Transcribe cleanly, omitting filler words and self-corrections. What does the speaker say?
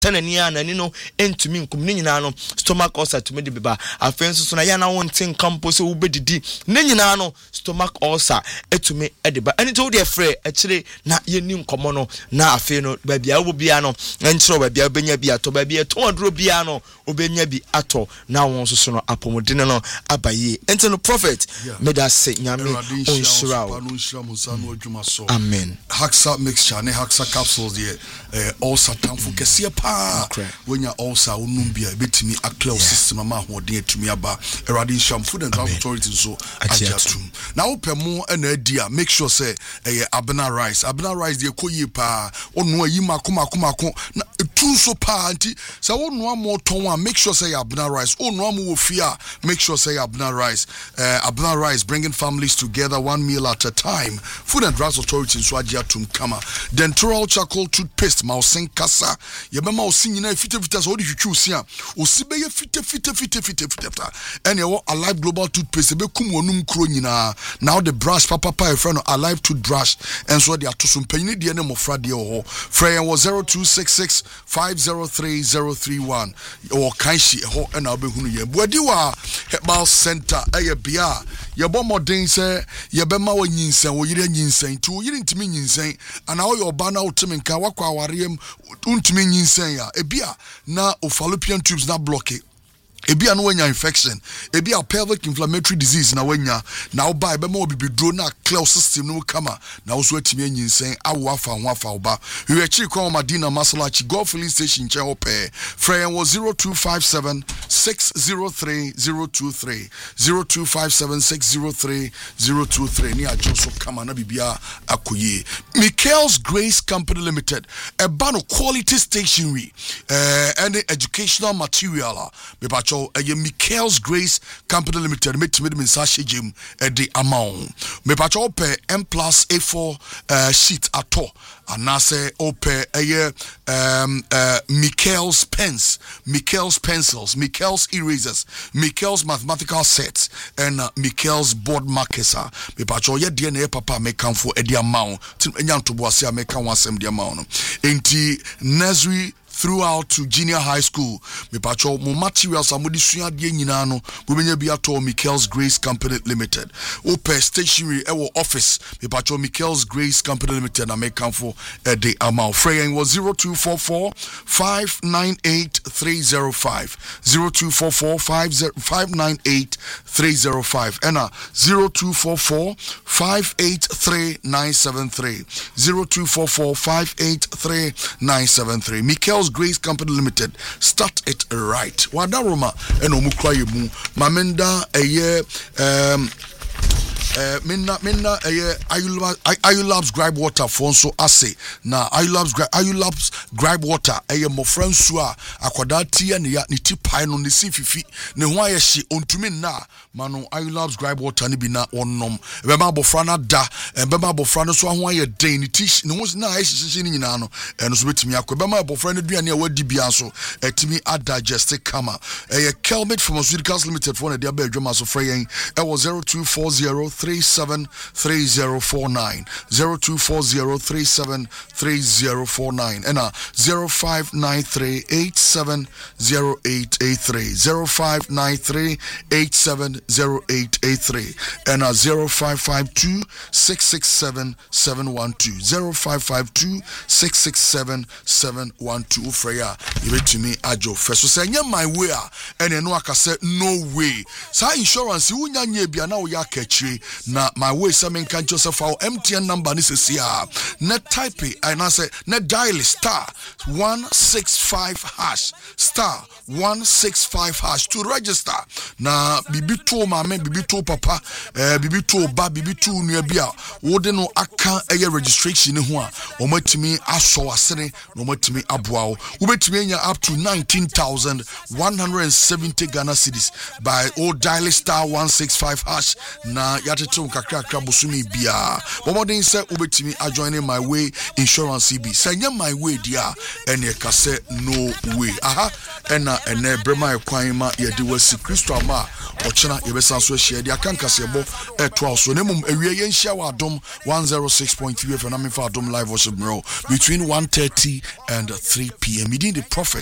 tanania na ni no entumi nkum ne nyina no stomach ulcer tumi de beba afenso so na ya na wonten kampo se wo bedidi ne nyina no stomach ulcer etumi edeba eni to de frɛ akire na yeni nkomo no na afe no ba bia wo bia no enkyerɛ ba bia benya bia to ba bia to aduro bia no obenya bi ato na won so no apomodene no abaye enti no prophet meda se nyame onshira amen. Haxa mixture ne haxa capsules de ulcer tamfo kese pa when ya ulcer onum bia betimi acleo system ma hoden atumi aba erade sham food and drug authority so ajatum na opemu na adia make sure say abena rice de koyi pa onu ayi makomako na tu so pa anti say onu amo ton make sure say abena rice onu amo wo fia make sure say abena rice bringing families together one meal at a time. Food and Drugs Authority so ajatum kama dentural charcoal toothpaste ma osen kasa yebema osin nyina fitafita so odi twitwu sia osibe ye fitafita and ye Alive Global toothpaste be kum wonum kro nyina now the brush papa e friend Alive toothbrush and so they atoso mpanyini de ne mofra de ho frey was 0266 503031 or kanshi ho na obehunu ye buadi wa herbal center bia ye bomodin se yebema wa nyinsen wo yire nyinsen tu yire ntimi nyinsen ana wo yoba na utimi nka wakwa awarem untimi nyinsen ya ebia na fallopian tubes na block ebia no wanya infection ebia pelvic inflammatory disease na wanya na oba ebe ma obibidro na clear system no kama na wo so atimi anyinsen awo afa ho afa oba we achi kwa Madina Masalachi Golf Filling Station che ope frey was 0257 603 023 0257 603 023 ni ajo so kama na bibia akoye Michael's Grace Company Limited a ban quality stationery and educational material Michael's Grace Company Limited metimi mensaje jem the amount me pacho pe M+ A4 sheet ato anase ope Michael's pens, Michael's pencils, Michael's erasers, Michael's mathematical sets and Michael's board markers me pacho ye de na papa me kan for the amount nyanto boase me kan wasem the amount enti nursery throughout to junior high school me pacho mo materials amodi sua de nyina no bo benya bi ato Michael's Grace Company Limited open stationery e office me pacho Michael's Grace Company Limited na make am for the amount fraying was 0244 598 305 0244 598 305 and 0244 583 973 0244 583 973 Michael's Grace Company Limited. Start it right. Wadaroma eno mukwaye mu mamenda minna Ayulabs gripe water fonso ase na Ayulabs gripe water mo friends a akwada tia ne ya ne tipai no ne sififi ne ho ayehye ontumi na mano Ayulabs gripe water ne bi na onnom bema abofra na da bema abofra no so ho aye den ne tish ne ho na ayehye ne nyina no eno so betimi akọ bema abofra no duane a wadi bia so etimi adigest kama Kelmit Pharmaceuticals Limited for na dia ba adwuma so frɛ yen was 0240 373049 0240 373049 and 0593 870883 0593 870883 and 0552 667 712 0552 667 712 Freya you to me ajo first so say my way and no aka say no way sa insurance wunya nye bia na wo ya kachiri na my way some can Joseph our MTN number ni sesia na type and I say na dial star 165 hash star 165 hash to register na bibito mama bibito papa bibito ba bibito nua bia wo de no aka registration ho a o matimi aso asene no matimi aboa wo betimi anya up to 19,170 Ghana cedis by all dial star 165 hash na achetew kakra bosumi bia bomodin say ubetimi adjoining my way insurance bi sanya my way dia ene ka say no way aha ena ene brema ekwan ma ye de wasi Kristo ama ochena yebesa so hia dia kan kasebo eto so nemum ewie ye nhia wa adom 106.3 FM na me fa adom live worship bro between 1:30 and 3 p.m. Meeting the prophet